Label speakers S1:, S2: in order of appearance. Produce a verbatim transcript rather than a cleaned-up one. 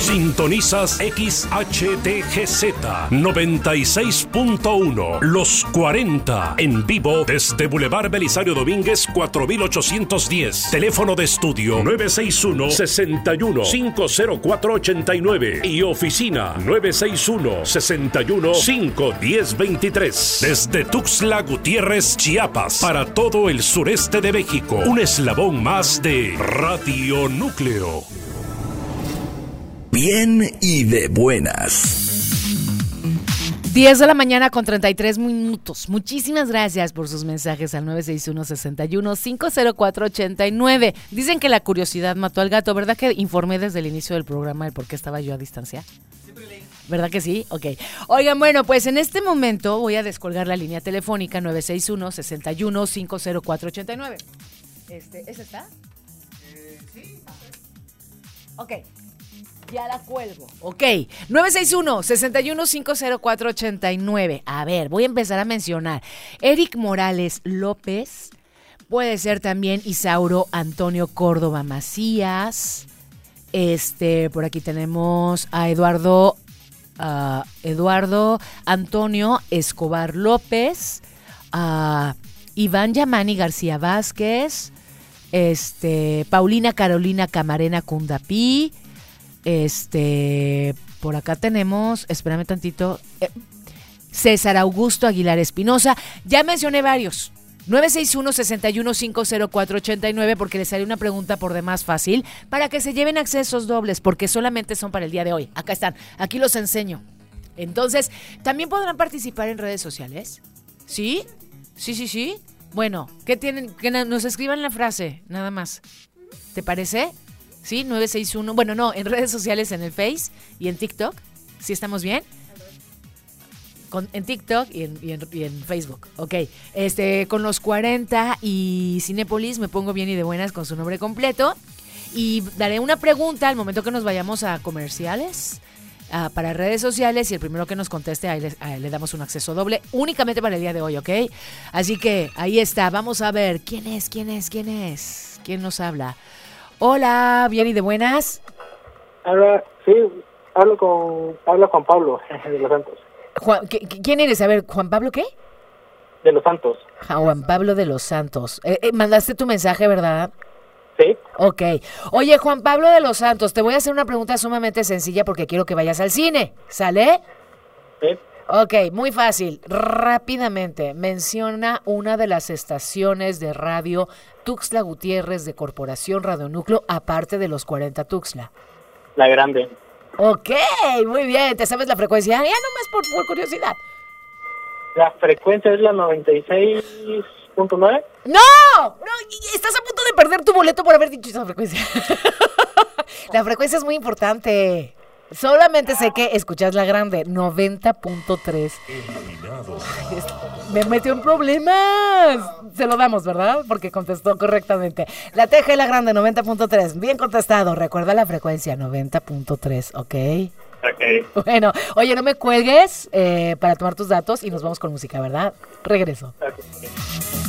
S1: Sintonizas X H T G Z noventa y seis punto uno, Los cuarenta, en vivo desde Boulevard Belisario Domínguez cuatro mil ochocientos diez. Teléfono de estudio nueve seis uno, seis uno, cinco cero cuatro ocho nueve y oficina nueve seis uno, seis uno, cinco uno cero dos tres. Desde Tuxtla Gutiérrez, Chiapas, para todo el sureste de México, un eslabón más de Radio Núcleo.
S2: Bien y de buenas.
S3: diez de la mañana con treinta y tres minutos. Muchísimas gracias por sus mensajes al nueve seis uno, seis uno, cinco cero cuatro ocho nueve. Dicen que la curiosidad mató al gato, ¿verdad que informé desde el inicio del programa el por qué estaba yo a distancia? ¿Verdad que sí? Ok. Oigan, bueno, pues en este momento voy a descolgar la línea telefónica nueve seis uno, seis uno, cinco cero cuatro ocho nueve. Este, ¿Esa está? Eh, sí. Ok. Ya la cuelgo. Ok. nueve seis uno, seis uno, cinco cero cuatro ocho nueve. A ver, voy a empezar a mencionar. Eric Morales López. Puede ser también Isauro Antonio Córdoba Macías. Este, por aquí tenemos a Eduardo, uh, Eduardo Antonio Escobar López. A Iván Yamani García Vázquez. Este, Paulina Carolina Camarena Cundapí. Este, por acá tenemos, espérame tantito, eh, César Augusto Aguilar Espinosa. Ya mencioné varios. nueve seis uno, seis uno, cinco cero cuatro ocho nueve, porque les haré una pregunta por demás fácil para que se lleven accesos dobles, porque solamente son para el día de hoy. Acá están, aquí los enseño. Entonces, ¿también podrán participar en redes sociales? ¿Sí? Sí, sí, sí. Bueno, ¿qué tienen? Que nos escriban la frase, nada más. ¿Te parece? Sí, nueve seis uno. Bueno, no, en redes sociales, en el Face y en TikTok. ¿Sí estamos bien? Con, en TikTok y en, y, en, y en Facebook. Ok. Este, con los cuarenta y Cinépolis me pongo bien y de buenas con su nombre completo. Y daré una pregunta al momento que nos vayamos a comerciales, uh, para redes sociales, y el primero que nos conteste, ahí le, ahí le damos un acceso doble únicamente para el día de hoy, ¿ok? Así que ahí está. Vamos a ver quién es, quién es, quién es. ¿Quién nos habla? Hola, bien y de buenas.
S4: Habla, sí, hablo con, habla Juan Pablo de los Santos.
S3: Juan, ¿quién eres? A ver, ¿Juan Pablo qué?
S4: De los Santos.
S3: Juan Pablo de los Santos. Eh, eh, mandaste tu mensaje, ¿verdad?
S4: Sí.
S3: Ok. Oye, Juan Pablo de los Santos, te voy a hacer una pregunta sumamente sencilla porque quiero que vayas al cine. ¿Sale?
S4: Sí.
S3: Ok, muy fácil. Rápidamente, menciona una de las estaciones de radio Tuxtla Gutiérrez de Corporación Radio Núcleo, aparte de los cuarenta Tuxtla.
S4: La Grande.
S3: Ok, muy bien. ¿Te sabes la frecuencia? Ya nomás por, por curiosidad.
S4: La frecuencia es la noventa y seis punto nueve.
S3: ¡No! ¡No! Estás a punto de perder tu boleto por haber dicho esa frecuencia. La frecuencia es muy importante. Solamente sé que escuchas la Grande, noventa punto tres. Me metió en problemas. Se lo damos, ¿verdad? Porque contestó correctamente. La T G La Grande, noventa punto tres. Bien contestado. Recuerda la frecuencia, noventa punto tres, ¿ok?
S4: Ok.
S3: Bueno, oye, no me cuelgues eh, para tomar tus datos y nos vamos con música, ¿verdad? Regreso.
S4: Okay.